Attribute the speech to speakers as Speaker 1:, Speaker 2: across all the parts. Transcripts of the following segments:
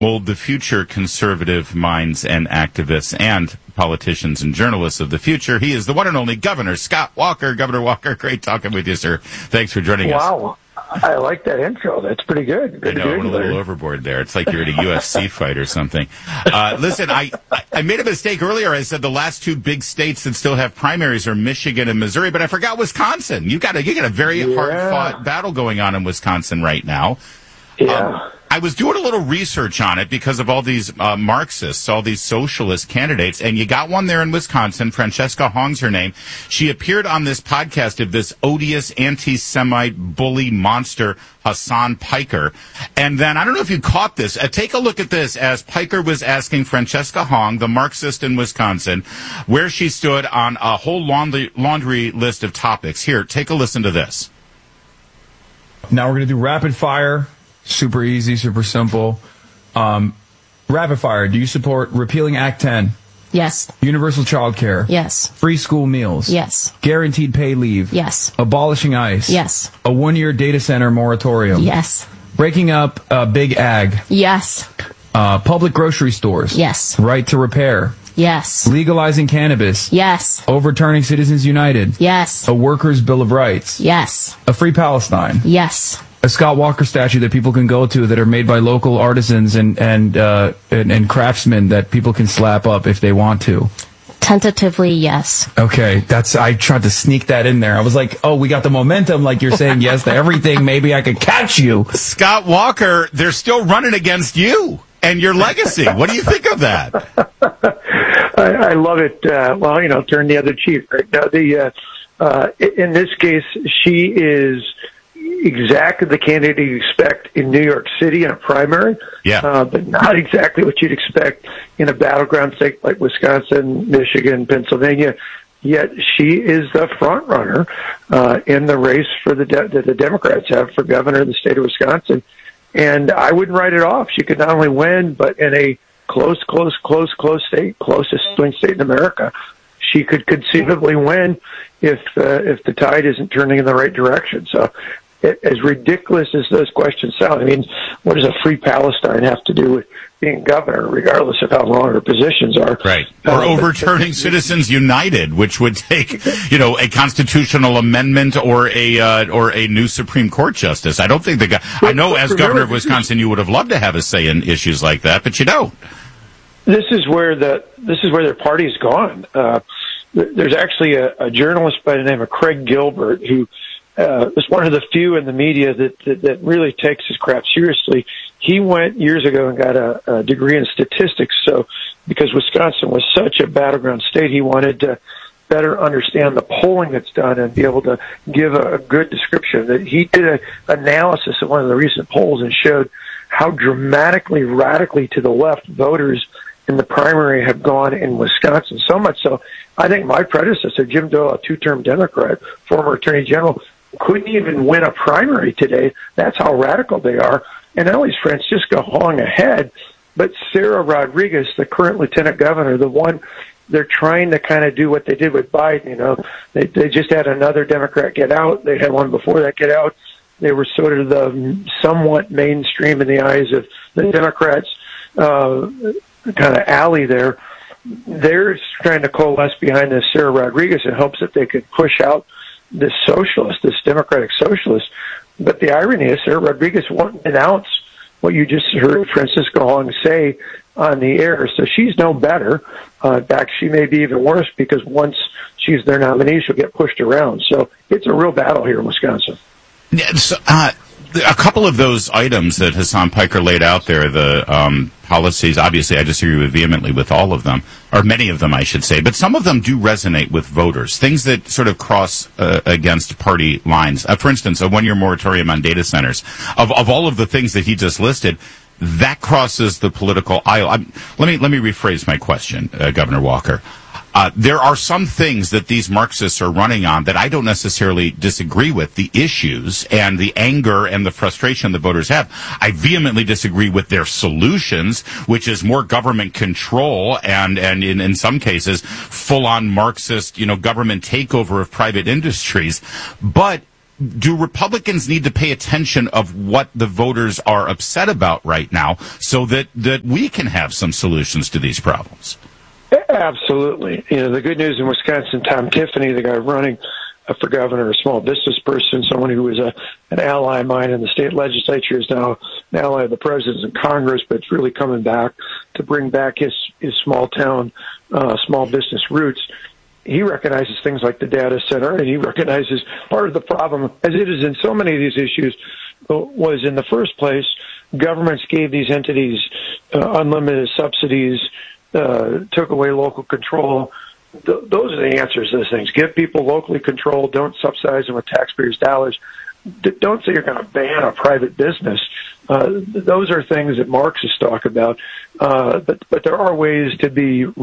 Speaker 1: mold the future conservative minds and activists and politicians and journalists of the future. He is the one and only Governor Scott Walker. Governor Walker, great talking with you, sir. Thanks for joining us.
Speaker 2: Wow. I like that intro. That's pretty good.
Speaker 1: I know, I went a little overboard there. It's like you're at a UFC fight or something. Listen, I made a mistake earlier. I said the last two big states that still have primaries are Michigan and Missouri, but I forgot Wisconsin. You got a very hard-fought battle going on in Wisconsin right now.
Speaker 2: Yeah.
Speaker 1: I was doing a little research on it because of all these Marxists, all these socialist candidates, and you got one there in Wisconsin. Francesca Hong's her name. She appeared on this podcast of this odious anti-Semite bully monster, Hassan Piker. And then, I don't know if you caught this. Take a look at this as Piker was asking Francesca Hong, the Marxist in Wisconsin, where she stood on a whole laundry list of topics. Here, take a listen to this.
Speaker 3: Now we're going to do rapid fire. Super easy, super simple. Rapid fire. Do you support repealing Act 10?
Speaker 4: Yes.
Speaker 3: Universal child care?
Speaker 4: Yes.
Speaker 3: Free school meals?
Speaker 4: Yes.
Speaker 3: Guaranteed pay leave?
Speaker 4: Yes.
Speaker 3: Abolishing ICE?
Speaker 4: Yes.
Speaker 3: A 1-year data center moratorium?
Speaker 4: Yes.
Speaker 3: Breaking up Big Ag?
Speaker 4: Yes.
Speaker 3: Public grocery stores?
Speaker 4: Yes.
Speaker 3: Right to repair?
Speaker 4: Yes.
Speaker 3: Legalizing cannabis?
Speaker 4: Yes.
Speaker 3: Overturning Citizens United?
Speaker 4: Yes.
Speaker 3: A workers' bill of rights?
Speaker 4: Yes.
Speaker 3: A free Palestine?
Speaker 4: Yes.
Speaker 3: A Scott Walker statue that people can go to that are made by local artisans and craftsmen that people can slap up if they want to.
Speaker 4: Tentatively, yes.
Speaker 3: Okay, I tried to sneak that in there. I was like, oh, we got the momentum, like you're saying yes to everything. Maybe I could catch you.
Speaker 1: Scott Walker, they're still running against you and your legacy. What do you think of that?
Speaker 2: I love it. Turn the other cheek. Right now, in this case, she is exactly the candidate you expect in New York City in a primary, but not exactly what you'd expect in a battleground state like Wisconsin, Michigan, Pennsylvania. Yet she is the front runner in the race for that the Democrats have for governor of the state of Wisconsin. And I wouldn't write it off. She could not only win, but in a close state, closest swing state in America, she could conceivably win if the tide isn't turning in the right direction. So, as ridiculous as those questions sound, I mean, what does a free Palestine have to do with being governor, regardless of how long her positions are?
Speaker 1: Right. Or overturning Citizens United, which would take, a constitutional amendment or a new Supreme Court justice. I don't think I know as governor of Wisconsin, you would have loved to have a say in issues like that, but you don't.
Speaker 2: This is where their party's gone. There's actually a journalist by the name of Craig Gilbert who is one of the few in the media that really takes his craft seriously. He went years ago and got a degree in statistics. So because Wisconsin was such a battleground state, he wanted to better understand the polling that's done and be able to give a good description. That he did an analysis of one of the recent polls and showed how dramatically, radically to the left voters in the primary have gone in Wisconsin. So much so, I think my predecessor, Jim Doyle, a 2-term Democrat, former Attorney General, couldn't even win a primary today. That's how radical they are. And not only is Francesca Hong ahead, but Sarah Rodriguez, the current lieutenant governor, the one they're trying to kind of do what they did with Biden. They just had another Democrat get out. They had one before that get out. They were sort of the somewhat mainstream in the eyes of the Democrats, kind of alley there. They're trying to coalesce behind this Sarah Rodriguez in hopes that they could push out this socialist, this democratic socialist. But the irony is Sarah Rodriguez won't announce what you just heard Francesca Hong say on the air. So she's no better. In fact, she may be even worse because once she's their nominee, she'll get pushed around. So it's a real battle here in Wisconsin.
Speaker 1: So, a couple of those items that Hassan Piker laid out there, the policies, obviously I disagree vehemently with all of them, or many of them I should say, but some of them do resonate with voters, things that sort of cross against party lines. For instance, a 1-year moratorium on data centers. Of all of the things that he just listed, that crosses the political aisle. Let me rephrase my question, Governor Walker. There are some things that these Marxists are running on that I don't necessarily disagree with, the issues and the anger and the frustration the voters have. I vehemently disagree with their solutions, which is more government control and in some cases, full-on Marxist, government takeover of private industries. But do Republicans need to pay attention of what the voters are upset about right now so that we can have some solutions to these problems?
Speaker 2: Absolutely. The good news in Wisconsin, Tom Tiffany, the guy running for governor, a small business person, someone who was an ally of mine in the state legislature, is now an ally of the president in Congress, but it's really coming back to bring back his small town, small business roots. He recognizes things like the data center, and he recognizes part of the problem, as it is in so many of these issues, was in the first place, governments gave these entities unlimited subsidies, took away local control. Those are the answers to those things. Give people locally controlled. Don't subsidize them with taxpayers' dollars. Don't say you're going to ban a private business. Those are things that Marxists talk about. But there are ways to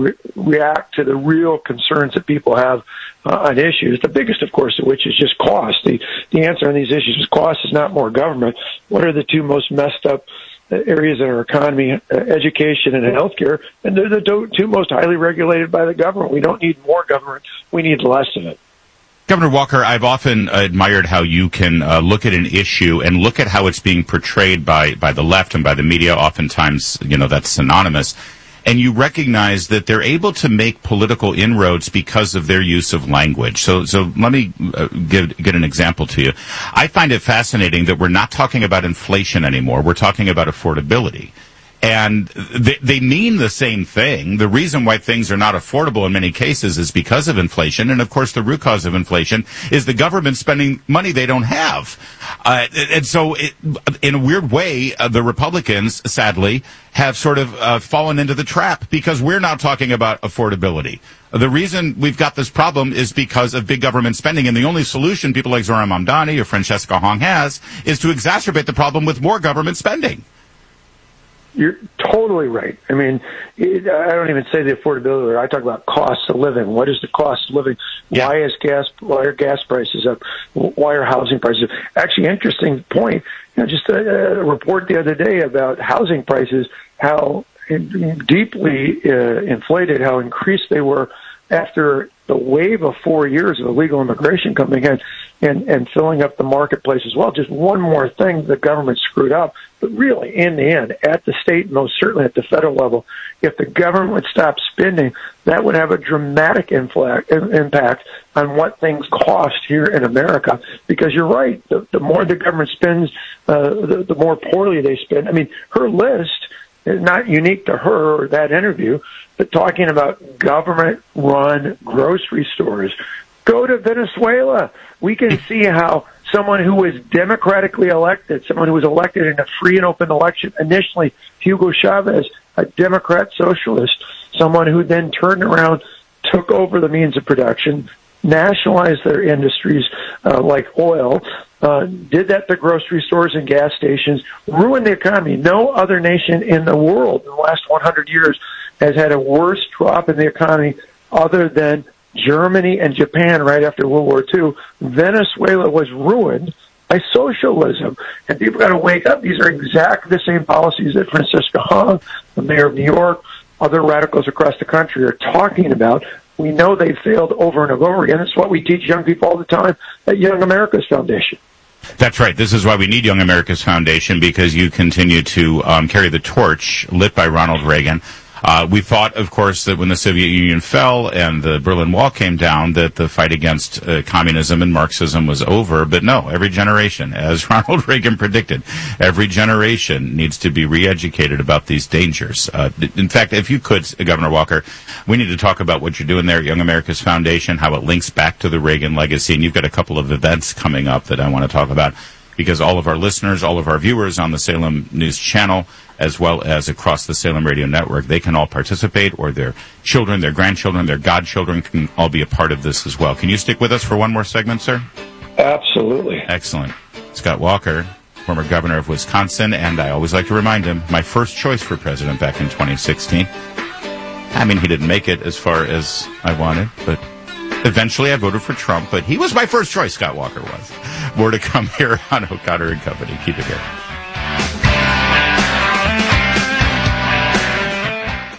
Speaker 2: react to the real concerns that people have on issues. The biggest, of course, of which is just cost. The answer on these issues is cost is not more government. What are the two most messed up areas in our economy, education and healthcare, and they're the two most highly regulated by the government. We don't need more government. We need less of it.
Speaker 1: Governor Walker, I've often admired how you can look at an issue and look at how it's being portrayed by the left and by the media. Oftentimes, that's synonymous. And you recognize that they're able to make political inroads because of their use of language. So let me get an example to you. I find it fascinating that we're not talking about inflation anymore. We're talking about affordability. And they mean the same thing. The reason why things are not affordable in many cases is because of inflation. And, of course, the root cause of inflation is the government spending money they don't have. And so, in a weird way, the Republicans, sadly, have sort of fallen into the trap because we're now talking about affordability. The reason we've got this problem is because of big government spending, and the only solution people like Zohran Mamdani or Francesca Hong has is to exacerbate the problem with more government spending.
Speaker 2: You're totally right. I mean, I don't even say the affordability. I talk about cost of living. What is the cost of living?
Speaker 1: Yeah.
Speaker 2: Why are gas prices up? Why are housing prices up? Actually, interesting point. Just a report the other day about housing prices, how deeply inflated, how increased they were after the wave of 4 years of illegal immigration coming in and filling up the marketplace as well. Just one more thing the government screwed up. But really, in the end, at the state, and most certainly at the federal level, if the government would stop spending, that would have a dramatic impact on what things cost here in America. Because you're right, the more the government spends, the more poorly they spend. I mean, her list is not unique to her or that interview, but talking about government-run grocery stores. Go to Venezuela. We can see how someone who was democratically elected, someone who was elected in a free and open election, initially Hugo Chavez, a Democrat socialist, someone who then turned around, took over the means of production, nationalized their industries like oil, did that to grocery stores and gas stations, ruined the economy. No other nation in the world in the last 100 years has had a worse drop in the economy other than Germany and Japan right after World War II. Venezuela was ruined by socialism. And people got to wake up. These are exactly the same policies that Francesca Hong, the mayor of New York, other radicals across the country are talking about. We know they failed over and over again. It's what we teach young people all the time at Young America's Foundation.
Speaker 1: That's right. This is why we need Young America's Foundation, because you continue to carry the torch lit by Ronald Reagan. We thought, of course, that when the Soviet Union fell and the Berlin Wall came down, that the fight against communism and Marxism was over. But no, every generation, as Ronald Reagan predicted, every generation needs to be re-educated about these dangers. In fact, if you could, Governor Walker, we need to talk about what you're doing there at Young America's Foundation, how it links back to the Reagan legacy. And you've got a couple of events coming up that I want to talk about, because all of our listeners, all of our viewers on the Salem News Channel, as well as across the Salem Radio Network, they can all participate, or their children, their grandchildren, their godchildren can all be a part of this as well. Can you stick with us for one more segment, sir?
Speaker 2: Absolutely.
Speaker 1: Excellent. Scott Walker, former governor of Wisconsin, and I always like to remind him, my first choice for president back in 2016. I mean, he didn't make it as far as I wanted, but eventually I voted for Trump, but he was my first choice, Scott Walker was. More to come here on O'Connor and Company. Keep it here.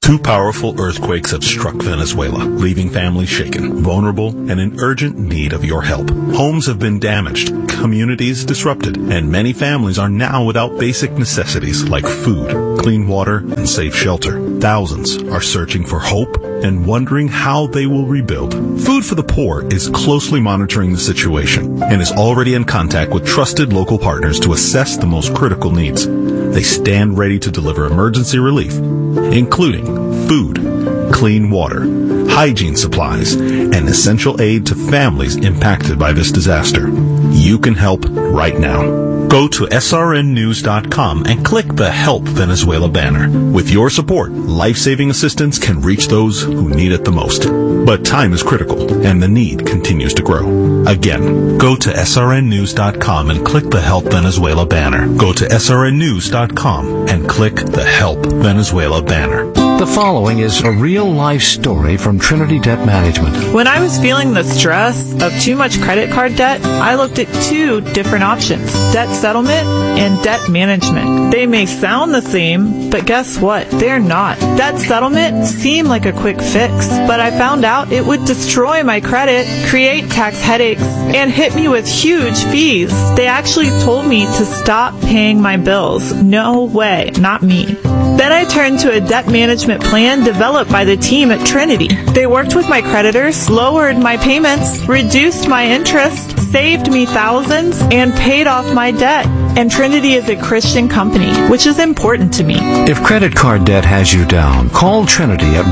Speaker 5: Two powerful earthquakes have struck Venezuela, leaving families shaken, vulnerable, and in urgent need of your help. Homes have been damaged, communities disrupted, and many families are now without basic necessities like food, clean water, and safe shelter. Thousands are searching for hope and wondering how they will rebuild. Food for the Poor is closely monitoring the situation and is already in contact with trusted local partners to assess the most critical needs. They stand ready to deliver emergency relief, including food, clean water, hygiene supplies, and essential aid to families impacted by this disaster. You can help right now. Go to srnnews.com and click the Help Venezuela banner. With your support, life-saving assistance can reach those who need it the most. But time is critical, and the need continues to grow. Again, go to srnnews.com and click the Help Venezuela banner. Go to srnnews.com and click the Help Venezuela banner.
Speaker 6: The following is a real-life story from Trinity Debt Management.
Speaker 7: When I was feeling the stress of too much credit card debt, I looked at two different options: debt settlement and debt management. They may sound the same, but guess what? They're not. Debt settlement seemed like a quick fix, but I found out it would destroy my credit, create tax headaches, and hit me with huge fees. They actually told me to stop paying my bills. No way, not me. Then I turned to a debt management plan developed by the team at Trinity. They worked with my creditors, lowered my payments, reduced my interest, saved me thousands, and paid off my debt. And Trinity is a Christian company, which is important to me.
Speaker 6: If credit card debt has you down, call Trinity at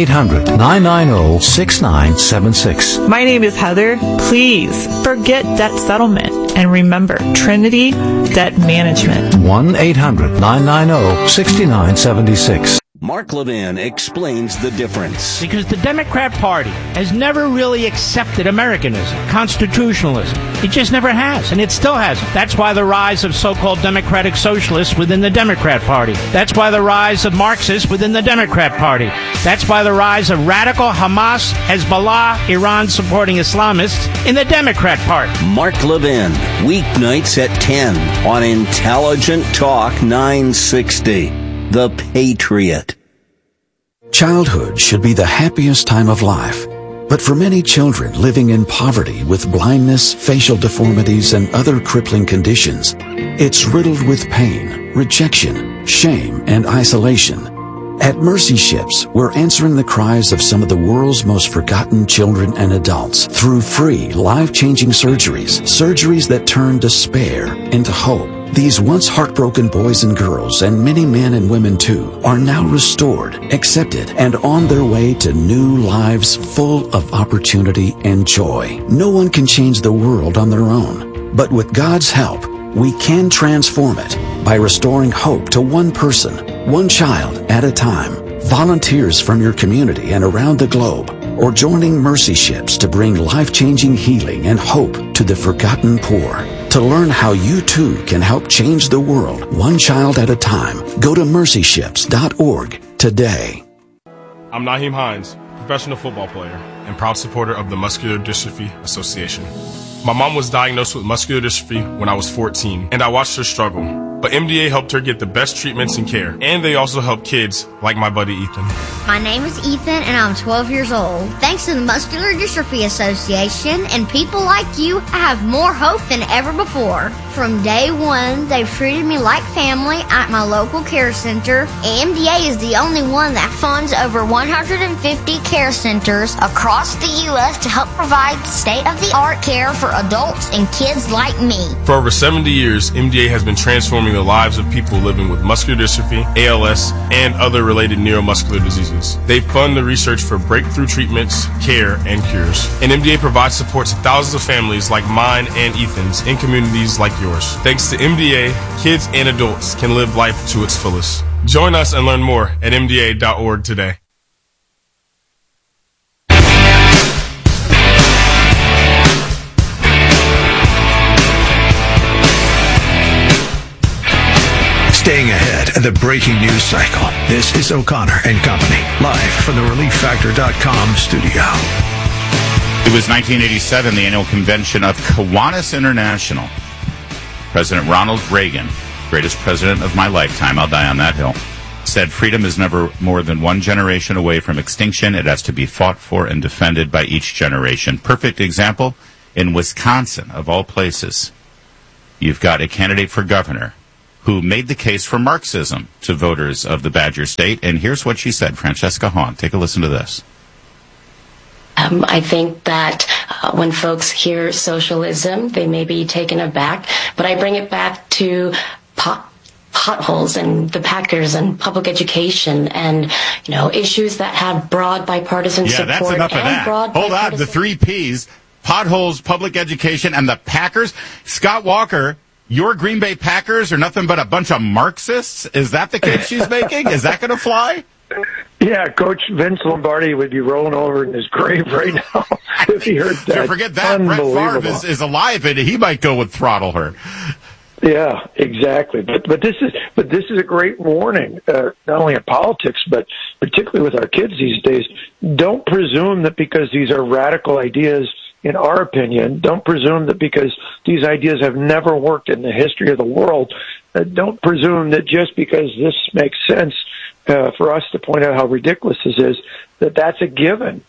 Speaker 6: 1-800-990-6976.
Speaker 7: My name is Heather. Please forget debt settlement and remember Trinity Debt Management.
Speaker 6: 1-800-990-6976.
Speaker 8: Mark Levin explains the difference.
Speaker 9: Because the Democrat Party has never really accepted Americanism, constitutionalism. It just never has, and it still hasn't. That's why the rise of so-called democratic socialists within the Democrat Party. That's why the rise of Marxists within the Democrat Party. That's why the rise of radical Hamas, Hezbollah, Iran-supporting Islamists in the Democrat Party.
Speaker 8: Mark Levin, weeknights at 10 on Intelligent Talk 960. The Patriot.
Speaker 10: Childhood should be the happiest time of life. But for many children living in poverty with blindness, facial deformities, and other crippling conditions, it's riddled with pain, rejection, shame, and isolation. At Mercy Ships, we're answering the cries of some of the world's most forgotten children and adults through free, life-changing surgeries that turn despair into hope. These once heartbroken boys and girls, and many men and women too, are now restored, accepted, and on their way to new lives full of opportunity and joy. No one can change the world on their own, but with God's help, we can transform it by restoring hope to one person, one child at a time. Volunteers from your community and around the globe, or joining Mercy Ships to bring life-changing healing and hope to the forgotten poor. To learn how you too can help change the world one child at a time, go to mercyships.org today.
Speaker 11: I'm Naheem Hines, professional football player and proud supporter of the Muscular Dystrophy Association. My mom was diagnosed with muscular dystrophy when I was 14, and I watched her struggle. But MDA helped her get the best treatments and care, and they also help kids like my buddy Ethan.
Speaker 12: My name is Ethan, and I'm 12 years old. Thanks to the Muscular Dystrophy Association and people like you, I have more hope than ever before. From day one, they've treated me like family at my local care center. MDA is the only one that funds over 150 care centers across the U.S. to help provide state-of-the-art care for adults and kids like me.
Speaker 11: For over 70 years, MDA has been transforming the lives of people living with muscular dystrophy, ALS, and other related neuromuscular diseases. They fund the research for breakthrough treatments, care, and cures. And MDA provides support to thousands of families like mine and Ethan's in communities like yours. Thanks to MDA, kids and adults can live life to its fullest. Join us and learn more at MDA.org today.
Speaker 13: Staying ahead of the breaking news cycle. This is O'Connor and Company, live from the ReliefFactor.com studio.
Speaker 1: It was 1987, the annual convention of Kiwanis International. President Ronald Reagan, greatest president of my lifetime, I'll die on that hill, said freedom is never more than one generation away from extinction. It has to be fought for and defended by each generation. Perfect example, in Wisconsin, of all places, you've got a candidate for governor who made the case for Marxism to voters of the Badger State. And here's what she said, Francesca Hahn. Take a listen to this.
Speaker 14: I think that when folks hear socialism, they may be taken aback, but I bring it back to potholes and the Packers and public education and, issues that have broad bipartisan support.
Speaker 1: Yeah, that's enough of that. Hold on, the 3 Ps, potholes, public education, and the Packers. Scott Walker, your Green Bay Packers are nothing but a bunch of Marxists? Is that the case she's making? Is that going to fly?
Speaker 2: Yeah, Coach Vince Lombardi would be rolling over in his grave right now if he heard that.
Speaker 1: So forget that. Brett Favre is alive, and he might go with throttle her.
Speaker 2: Yeah, exactly. But this is a great warning, not only in politics, but particularly with our kids these days. Don't presume that because these are radical ideas, in our opinion, don't presume that because these ideas have never worked in the history of the world, don't presume that just because this makes sense for us to point out how ridiculous this is, that's a given.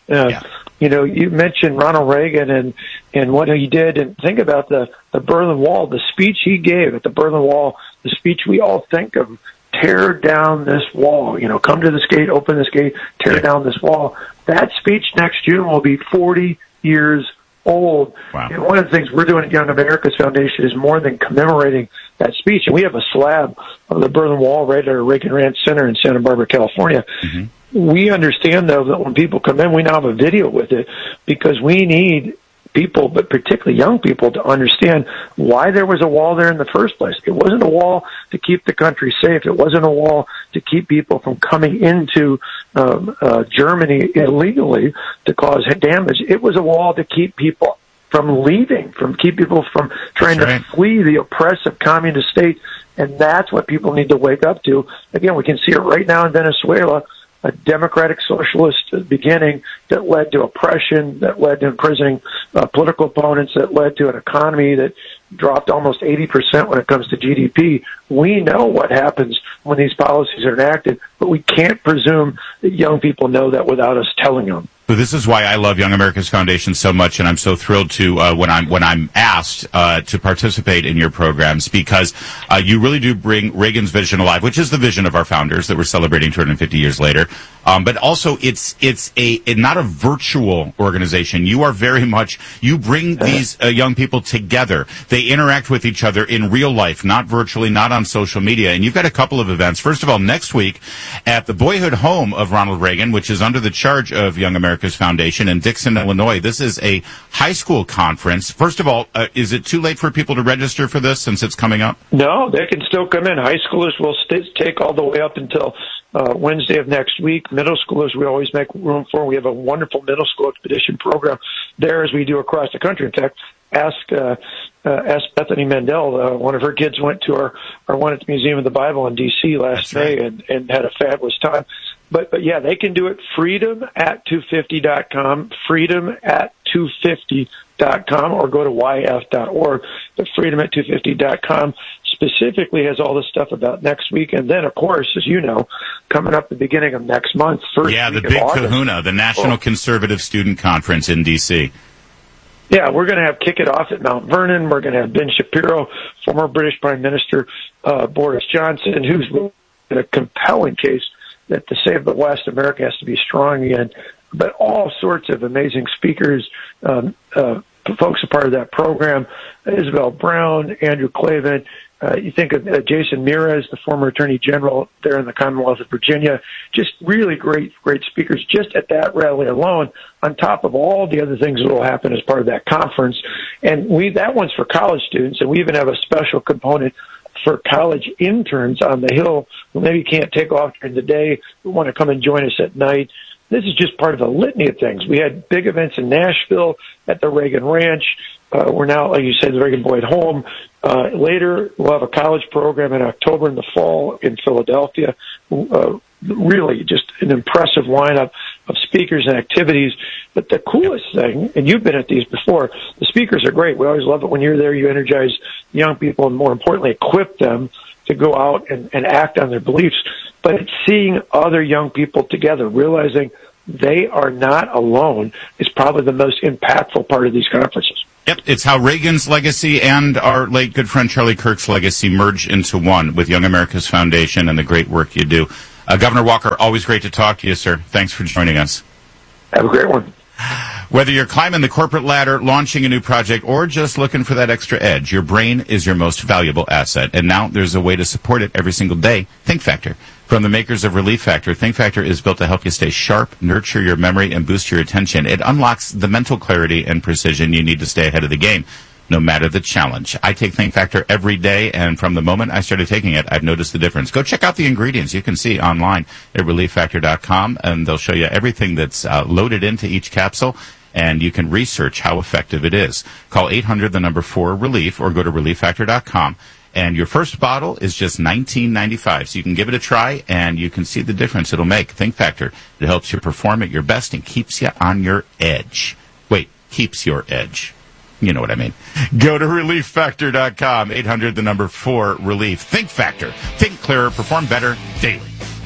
Speaker 2: You mentioned Ronald Reagan and what he did, and think about the Berlin Wall, the speech he gave at the Berlin Wall, the speech we all think of, tear down this wall, come to this gate, open this gate, tear down this wall. That speech next June will be 40 years old.
Speaker 1: Wow.
Speaker 2: And one of the things we're doing at Young America's Foundation is more than commemorating that speech. And we have a slab of the Berlin Wall right at our Reagan Ranch Center in Santa Barbara, California. Mm-hmm. We understand, though, that when people come in, we now have a video with it because we need people, but particularly young people, to understand why there was a wall there in the first place. It wasn't a wall to keep the country safe. It wasn't a wall to keep people from coming into Germany illegally to cause damage. It was a wall to keep people from leaving, keep people from trying to flee the oppressive communist state. And that's what people need to wake up to. Again, we can see it right now in Venezuela, a democratic socialist beginning that led to oppression, that led to imprisoning political opponents, that led to an economy that dropped almost 80% when it comes to GDP. We know what happens when these policies are enacted, but we can't presume that young people know that without us telling them.
Speaker 1: So this is why I love Young America's Foundation so much, and I'm so thrilled to when I'm asked to participate in your programs, because you really do bring Reagan's vision alive, which is the vision of our founders that we're celebrating 250 years later. But also, it's not a virtual organization. You are very much, you bring these young people together. They interact with each other in real life, not virtually, not on social media. And you've got a couple of events. First of all, next week at the boyhood home of Ronald Reagan, which is under the charge of Young America's Foundation in Dixon, Illinois. This is a high school conference. First of all, is it too late for people to register for this since it's coming up?
Speaker 2: No, they can still come in. High schoolers will take all the way up until Wednesday of next week. Middle schoolers we always make room for. We have a wonderful middle school expedition program there, as we do across the country. In fact, ask Bethany Mandel. One of her kids went to our one at the Museum of the Bible in D.C. last May and had a fabulous time. But yeah, they can do it. freedom@250.com, freedom@250.com, or go to yf.org. But freedom@250.com specifically has all the stuff about next week. And then, of course, as you know, coming up the beginning of next month.
Speaker 1: The big kahuna, the National Conservative Student Conference in D.C.
Speaker 2: Yeah, we're going to kick it off at Mount Vernon. We're going to have Ben Shapiro, former British Prime Minister Boris Johnson, who's in a compelling case that to save the West, America has to be strong again. But all sorts of amazing speakers, folks are part of that program. Isabel Brown, Andrew Klavan. You think of Jason Miraz, the former Attorney General there in the Commonwealth of Virginia. Just really great speakers just at that rally alone, on top of all the other things that will happen as part of that conference. And that one's for college students, and we even have a special component for college interns on the Hill who maybe can't take off during the day, who want to come and join us at night. This is just part of a litany of things. We had big events in Nashville at the Reagan Ranch. We're now, like you said, the Reagan Boyd Home. Later, we'll have a college program in October in the fall in Philadelphia. Really just an impressive lineup of speakers and activities. But the coolest thing, and you've been at these before, the speakers are great. We always love it when you're there. You energize young people and, more importantly, equip them to go out and act on their beliefs, but it's seeing other young people together, realizing they are not alone is probably the most impactful part of these conferences.
Speaker 1: Yep, it's how Reagan's legacy and our late good friend Charlie Kirk's legacy merge into one with Young America's Foundation and the great work you do. Governor Walker, always great to talk to you, sir. Thanks for joining us.
Speaker 2: Have a great one.
Speaker 1: Whether you're climbing the corporate ladder, launching a new project, or just looking for that extra edge, your brain is your most valuable asset. And now there's a way to support it every single day. Think Factor. From the makers of Relief Factor, Think Factor is built to help you stay sharp, nurture your memory, and boost your attention. It unlocks the mental clarity and precision you need to stay ahead of the game, no matter the challenge. I take Think Factor every day, and from the moment I started taking it, I've noticed the difference. Go check out the ingredients. You can see online at ReliefFactor.com, and they'll show you everything that's loaded into each capsule, and you can research how effective it is. Call 800-4-RELIEF or go to ReliefFactor.com. And your first bottle is just $19.95, so you can give it a try, and you can see the difference it'll make. Think Factor. It helps you perform at your best and keeps you on your edge. Wait, keeps your edge. You know what I mean. Go to ReliefFactor.com, 800-4-RELIEF. Think Factor. Think clearer, perform better daily.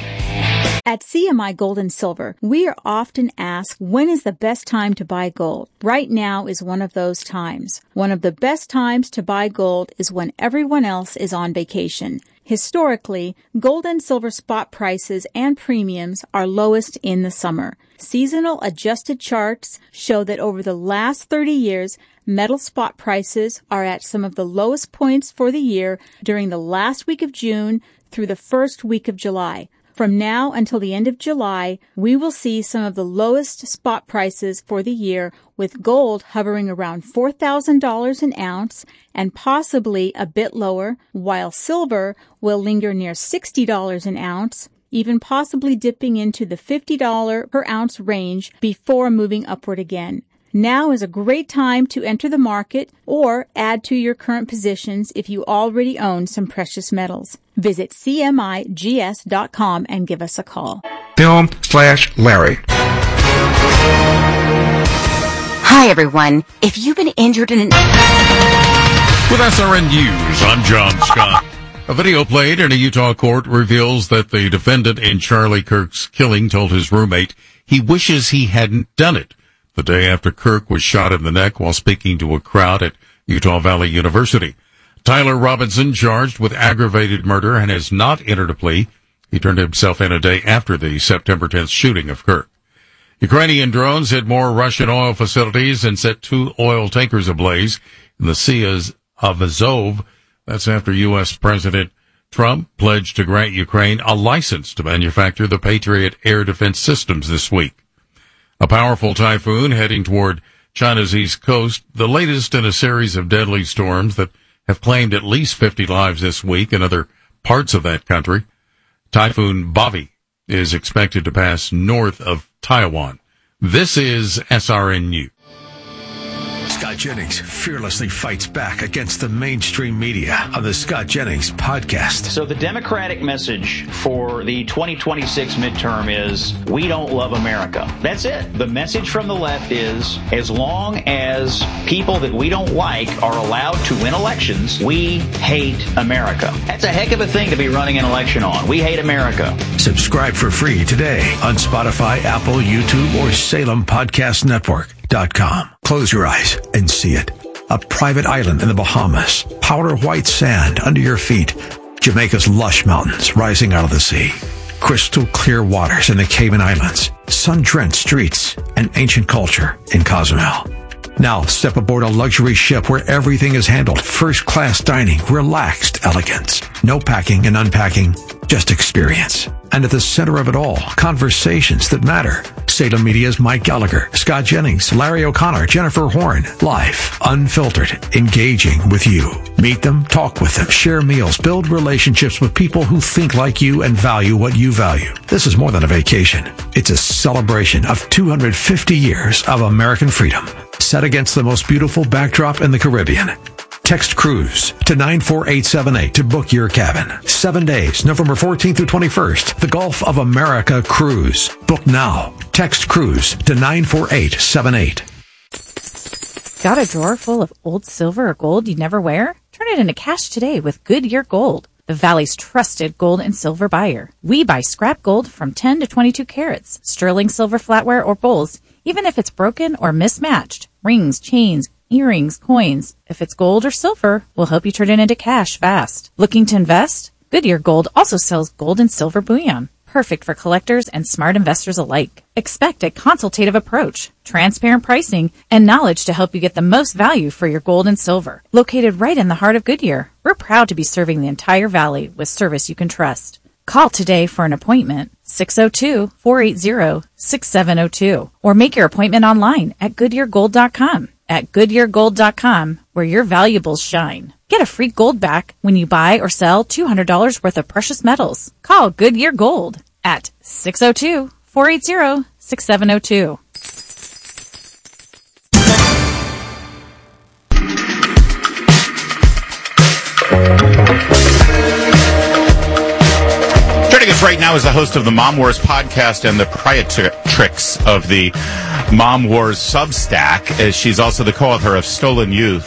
Speaker 15: At CMI Gold and Silver, we are often asked, when is the best time to buy gold? Right now is one of those times. One of the best times to buy gold is when everyone else is on vacation. Historically, gold and silver spot prices and premiums are lowest in the summer. Seasonal adjusted charts show that over the last 30 years, metal spot prices are at some of the lowest points for the year during the last week of June through the first week of July. From now until the end of July, we will see some of the lowest spot prices for the year, with gold hovering around $4,000 an ounce and possibly a bit lower, while silver will linger near $60 an ounce, even possibly dipping into the $50 per ounce range before moving upward again. Now is a great time to enter the market or add to your current positions if you already own some precious metals. Visit CMIGS.com and give us a call.
Speaker 13: Film/Larry.
Speaker 16: Hi, everyone. If you've been injured in an...
Speaker 17: With SRN News, I'm John Scott. A video played in a Utah court reveals that the defendant in Charlie Kirk's killing told his roommate he wishes he hadn't done it the day after Kirk was shot in the neck while speaking to a crowd at Utah Valley University. Tyler Robinson charged with aggravated murder and has not entered a plea. He turned himself in a day after the September 10th shooting of Kirk. Ukrainian drones hit more Russian oil facilities and set 2 oil tankers ablaze in the Sea of Azov. That's after U.S. President Trump pledged to grant Ukraine a license to manufacture the Patriot air defense systems this week. A powerful typhoon heading toward China's east coast, the latest in a series of deadly storms that have claimed at least 50 lives this week in other parts of that country. Typhoon Bobby is expected to pass north of Taiwan. This is SRN News.
Speaker 13: Scott Jennings fearlessly fights back against the mainstream media on the Scott Jennings podcast.
Speaker 18: So the Democratic message for the 2026 midterm is, we don't love America. That's it. The message from the left is, as long as people that we don't like are allowed to win elections, we hate America. That's a heck of a thing to be running an election on. We hate America.
Speaker 13: Subscribe for free today on Spotify, Apple, YouTube, or SalemPodcastNetwork.com. Close your eyes and see it. A private island in the Bahamas. Powder white sand under your feet. Jamaica's lush mountains rising out of the sea. Crystal clear waters in the Cayman Islands. Sun-drenched streets and ancient culture in Cozumel. Now step aboard a luxury ship where everything is handled. First-class dining, relaxed elegance. No packing and unpacking, just experience. And at the center of it all, conversations that matter. Salem Media's Mike Gallagher, Scott Jennings, Larry O'Connor, Jennifer Horn. Live, unfiltered, engaging with you. Meet them, talk with them, share meals, build relationships with people who think like you and value what you value. This is more than a vacation. It's a celebration of 250 years of American freedom, set against the most beautiful backdrop in the Caribbean. Text Cruise to 94878 to book your cabin. 7 days, November 14th through 21st. The Gulf of America Cruise. Book now. Text Cruise to 94878.
Speaker 19: Got a drawer full of old silver or gold you never wear? Turn it into cash today with Goodyear Gold. the Valley's trusted gold and silver buyer. We buy scrap gold from 10 to 22 carats, sterling silver flatware or bowls, even if it's broken or mismatched. Rings, chains, earrings, coins. If it's gold or silver, we'll help you turn it into cash fast. Looking to invest? Goodyear Gold also sells gold and silver bullion. Perfect for collectors and smart investors alike. Expect a consultative approach, transparent pricing, and knowledge to help you get the most value for your gold and silver. Located right in the heart of Goodyear, we're proud to be serving the entire valley with service you can trust. Call today for an appointment, 602-480-6702, or make your appointment online at GoodyearGold.com. At GoodyearGold.com, where your valuables shine. Get a free gold back when you buy or sell $200 worth of precious metals. Call Goodyear Gold at 602-480-6702.
Speaker 1: Joining us right now is the host of the Mom Wars podcast and the proprietrix of the Mom Wars Substack. She's also the co-author of Stolen Youth.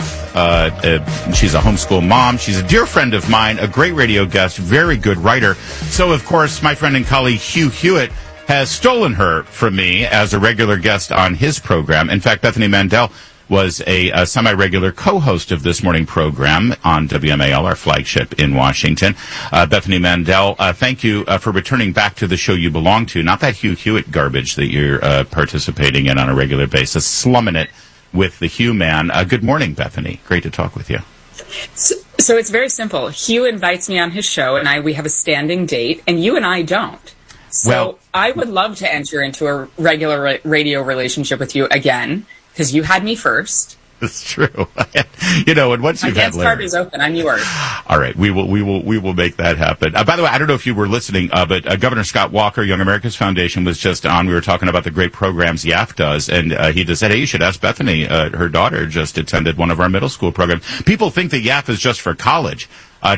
Speaker 1: She's a homeschool mom. She's a dear friend of mine, a great radio guest, very good writer. So, of course, my friend and colleague Hugh Hewitt has stolen her from me as a regular guest on his program. In fact, Bethany Mandel was a semi-regular co-host of this morning program on WMAL, our flagship in Washington. Bethany Mandel, thank you for returning back to the show you belong to. Not that Hugh Hewitt garbage that you're participating in on a regular basis, slumming it with the Hugh man. Good morning, Bethany. Great to talk with you.
Speaker 20: So it's very simple. Hugh invites me on his show, and we have a standing date, and you and I don't. So I would love to enter into a regular radio relationship with you again, because you had me first.
Speaker 1: It's true. You know, and once you've had Larry,
Speaker 20: my card is open. I'm yours.
Speaker 1: All right, we will make that happen. By the way, I don't know if you were listening, but Governor Scott Walker, Young America's Foundation, was just on. We were talking about the great programs YAF does, and he just said, "Hey, you should ask Bethany. Her daughter just attended one of our middle school programs." People think that YAF is just for college.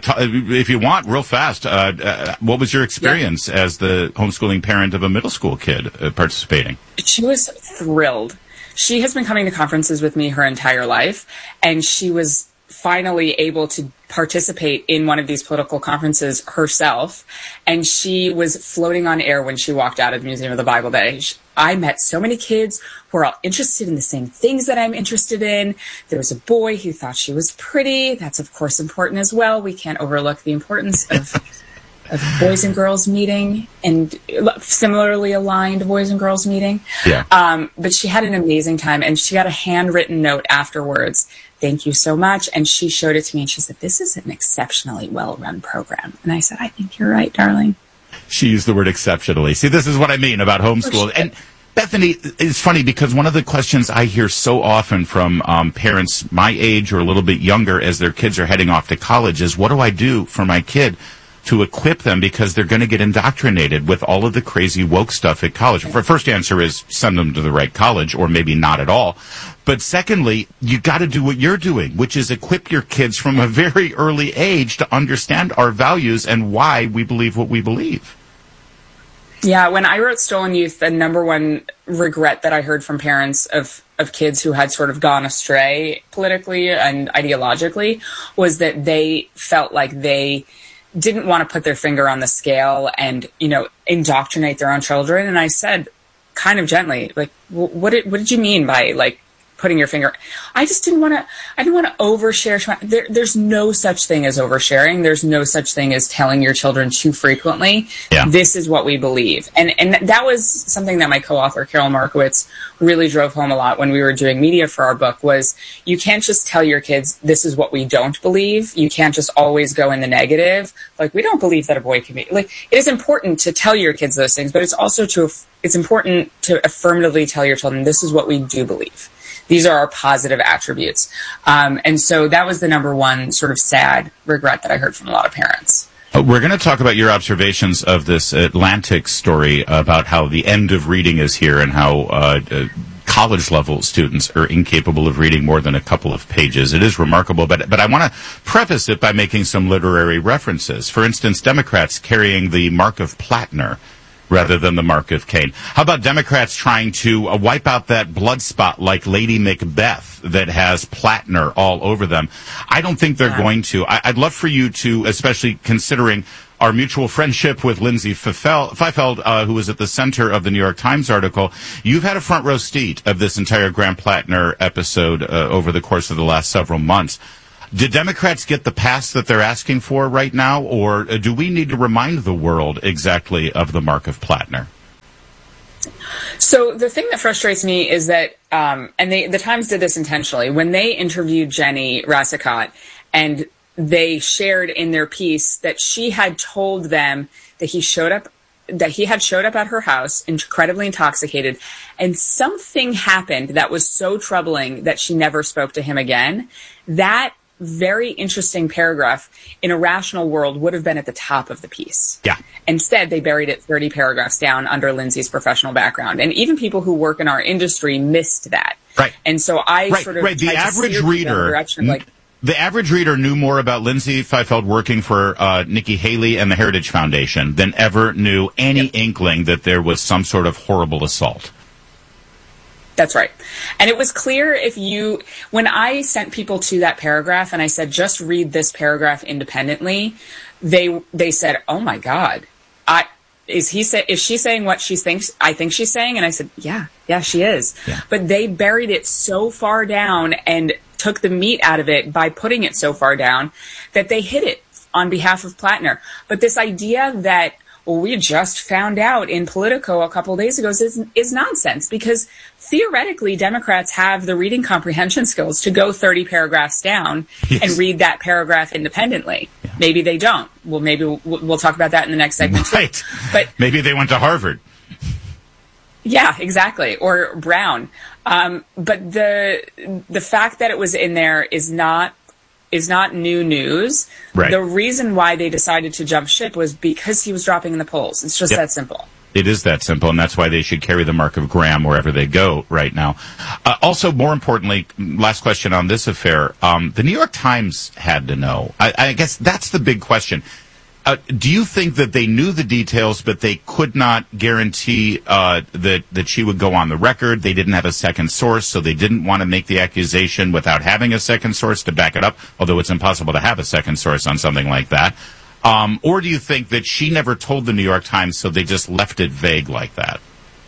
Speaker 1: If you want, real fast, what was your experience as the homeschooling parent of a middle school kid participating?
Speaker 20: She was thrilled. She has been coming to conferences with me her entire life, and she was finally able to participate in one of these political conferences herself, and she was floating on air when she walked out of the Museum of the Bible that day. I met so many kids who are all interested in the same things that I'm interested in. There was a boy who thought she was pretty. That's, of course, important as well. We can't overlook the importance of boys and girls meeting and similarly aligned boys and girls meeting.
Speaker 1: Yeah.
Speaker 20: But she had an amazing time, and she got a handwritten note afterwards. Thank you so much. And she showed it to me, and she said, "This is an exceptionally well-run program." And I said, "I think you're right, darling."
Speaker 1: She used the word exceptionally. See, this is what I mean about homeschool. And Bethany, it's funny because one of the questions I hear so often from parents my age or a little bit younger as their kids are heading off to college is, what do I do for my kid to equip them, because they're going to get indoctrinated with all of the crazy woke stuff at college? The first answer is send them to the right college, or maybe not at all. But secondly, you got to do what you're doing, which is equip your kids from a very early age to understand our values and why we believe what we believe.
Speaker 20: Yeah, when I wrote Stolen Youth, the number one regret that I heard from parents of kids who had sort of gone astray politically and ideologically was that they felt like they didn't want to put their finger on the scale and, indoctrinate their own children. And I said, kind of gently, like, what did you mean by, like, putting your finger? I just didn't want to overshare. There's no such thing as oversharing. There's no such thing as telling your children too frequently. Yeah. This is what we believe. And that was something that my co-author, Carol Markowitz, really drove home a lot when we were doing media for our book was you can't just tell your kids, this is what we don't believe. You can't just always go in the negative. Like, we don't believe that a boy can be, like, it is important to tell your kids those things, but it's also it's important to affirmatively tell your children, this is what we do believe. These are our positive attributes. And so that was the number one sort of sad regret that I heard from a lot of parents.
Speaker 1: We're going to talk about your observations of this Atlantic story about how the end of reading is here and how college-level students are incapable of reading more than a couple of pages. It is remarkable, but I want to preface it by making some literary references. For instance, Democrats carrying the mark of Plattner rather than the mark of Cain. How about Democrats trying to wipe out that blood spot like Lady Macbeth that has Plattner all over them? I don't think they're going to. I'd love for you to, especially considering our mutual friendship with Lindsay Feifeld, who was at the center of the New York Times article. You've had a front row seat of this entire Graham Plattner episode over the course of the last several months. Did Democrats get the pass that they're asking for right now, or do we need to remind the world exactly of the mark of Plattner?
Speaker 20: So the thing that frustrates me is that, and the Times did this intentionally, when they interviewed Jenny Rassicot, and they shared in their piece that she had told them that he had showed up at her house incredibly intoxicated, and something happened that was so troubling that she never spoke to him again. That very interesting paragraph in a rational world would have been at the top of the piece.
Speaker 1: Yeah.
Speaker 20: Instead, they buried it 30 paragraphs down under Lindsay's professional background. And even people who work in our industry missed that.
Speaker 1: Right.
Speaker 20: And so I sort of
Speaker 1: the average reader. The average reader knew more about Lindsay Feifeld working for Nikki Haley and the Heritage Foundation than ever knew any inkling that there was some sort of horrible assault.
Speaker 20: That's right. And it was clear when I sent people to that paragraph and I said, just read this paragraph independently, they said, oh my God, is she saying what I think she's saying? And I said, yeah, she is. Yeah. But they buried it so far down and took the meat out of it by putting it so far down that they hid it on behalf of Plattner. But this idea that, well, we just found out in Politico a couple of days ago is nonsense, because theoretically Democrats have the reading comprehension skills to go 30 paragraphs down and read that paragraph independently. Yeah. Maybe they don't. Well, maybe we'll talk about that in the next segment.
Speaker 1: Right. But maybe they went to Harvard.
Speaker 20: Yeah, exactly. Or Brown. But the fact that it was in there is not new news.
Speaker 1: Right.
Speaker 20: The reason why they decided to jump ship was because he was dropping in the polls. It's just that simple.
Speaker 1: It is that simple, and that's why they should carry the mark of Graham wherever they go right now. Also, more importantly, last question on this affair, the New York Times had to know. I guess that's the big question. Do you think that they knew the details, but they could not guarantee that she would go on the record? They didn't have a second source, so they didn't want to make the accusation without having a second source to back it up, although it's impossible to have a second source on something like that. Or do you think that she never told the New York Times, so they just left it vague like that?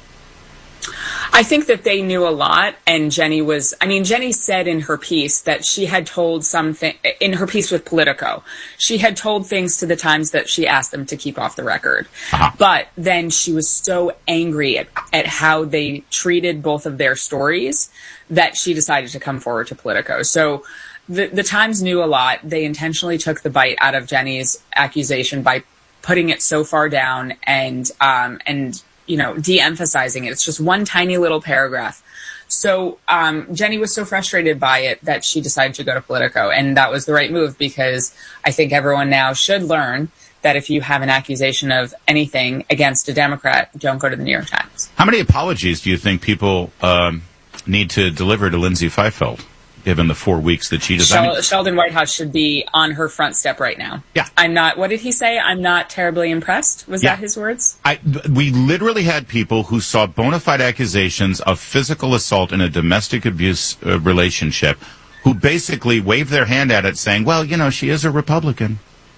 Speaker 20: I think that they knew a lot, and Jenny said in her piece that she had told something, in her piece with Politico, she had told things to the Times that she asked them to keep off the record. Uh-huh. But then she was so angry at how they treated both of their stories that she decided to come forward to Politico. So the Times knew a lot. They intentionally took the bite out of Jenny's accusation by putting it so far down and de-emphasizing it. It's just one tiny little paragraph. So Jenny was so frustrated by it that she decided to go to Politico, and that was the right move, because I think everyone now should learn that if you have an accusation of anything against a Democrat, don't go to the New York Times.
Speaker 1: How many apologies do you think people need to deliver to Lindsay Feifeld, given the 4 weeks that she does?
Speaker 20: Sheldon Whitehouse should be on her front step right now.
Speaker 1: Yeah.
Speaker 20: What did he say? I'm not terribly impressed. Was that his words?
Speaker 1: We literally had people who saw bona fide accusations of physical assault in a domestic abuse relationship who basically waved their hand at it saying, well, she is a Republican.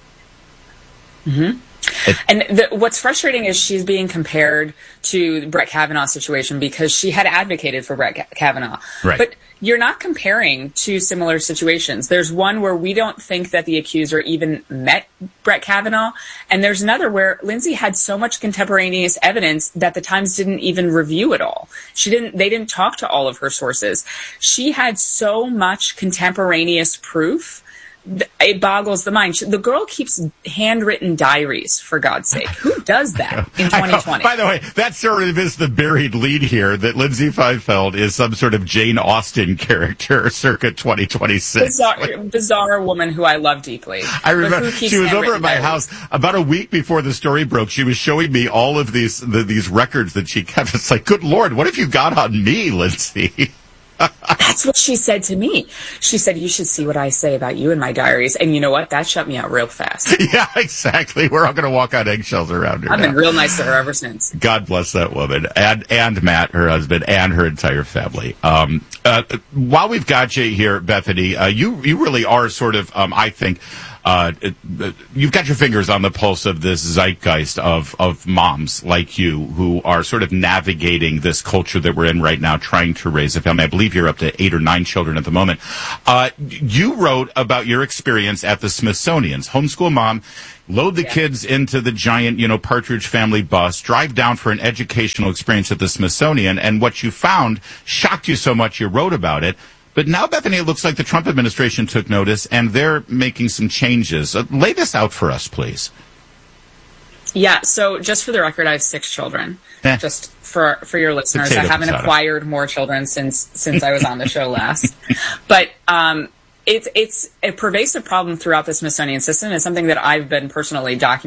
Speaker 20: Mm-hmm. And what's frustrating is she's being compared to the Brett Kavanaugh situation because she had advocated for Brett Kavanaugh.
Speaker 1: Right.
Speaker 20: But you're not comparing two similar situations. There's one where we don't think that the accuser even met Brett Kavanaugh, and there's another where Lindsay had so much contemporaneous evidence that the Times didn't even review it all. They didn't talk to all of her sources. She had so much contemporaneous proof. It boggles the mind. The girl keeps handwritten diaries, for God's sake. Who does that in 2020?
Speaker 1: By the way, that sort of is the buried lead here, that Lindsay Feifeld is some sort of Jane Austen character circa 2026.
Speaker 20: Bizarre woman who I love deeply.
Speaker 1: I remember she was over at my house about a week before the story broke. She was showing me all of these records that she kept. It's like, good Lord, what have you got on me, Lindsay?
Speaker 20: That's what she said to me. She said, you should see what I say about you in my diaries. And you know what? That shut me out real fast.
Speaker 1: Yeah, exactly. We're all going to walk on eggshells around her.
Speaker 20: I've been real nice to her ever since.
Speaker 1: God bless that woman. And Matt, her husband, and her entire family. While we've got you here, Bethany, you really are sort of, I think, you've got your fingers on the pulse of this zeitgeist of moms like you who are sort of navigating this culture that we're in right now, trying to raise a family. I believe you're up to 8 or 9 children at the moment. You wrote about your experience at the Smithsonian's. Homeschool mom, load the kids into the giant, Partridge Family bus, drive down for an educational experience at the Smithsonian, and what you found shocked you so much you wrote about it. But now, Bethany, it looks like the Trump administration took notice, and they're making some changes. Lay this out for us, please.
Speaker 20: Yeah, so just for the record, I have 6 children. Just for your listeners, I haven't acquired more children since I was on the show last. But it's a pervasive problem throughout the Smithsonian system. It's something that I've been personally documenting